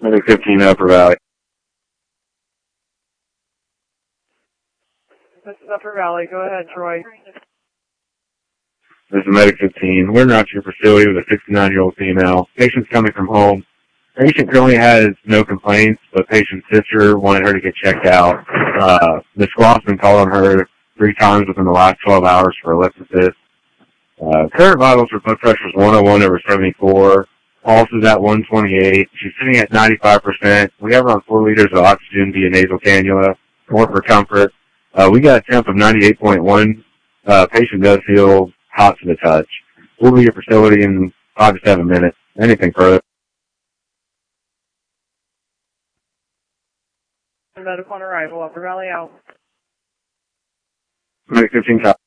Medic 15 Upper Valley. This is Upper Valley. Go ahead, Troy. This is Medic 15. We're not your facility with a 69-year-old female. Patient's coming from home. Patient currently has no complaints, but patient's sister wanted her to get checked out. The squad's been called on her 3 times within the last 12 hours for a lip assist. Current vitals for blood pressure is 101/74. Pulse is at 128. She's sitting at 95%. We have her on 4 liters of oxygen via nasal cannula. More for comfort. We got a temp of 98.1. Patient does feel hot to the touch. We'll be at your facility in 5 to 7 minutes. Anything further? Medical on arrival. Upper Valley out. Medic 15.